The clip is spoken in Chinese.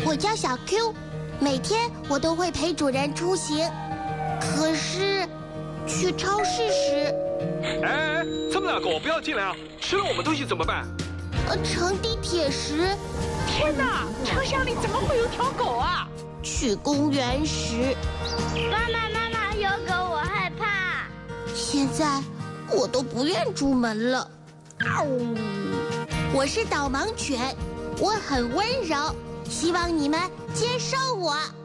我叫小 Q， 每天我都会陪主人出行。可是，去超市时， 哎，这么大狗不要进来啊！吃了我们东西怎么办？ 乘地铁时， 天哪，车厢里怎么会有条狗啊？ 去公园时， 妈妈，有狗我害怕。 现在我都不愿出门了。我是导盲犬，我很温柔，希望你们接受我。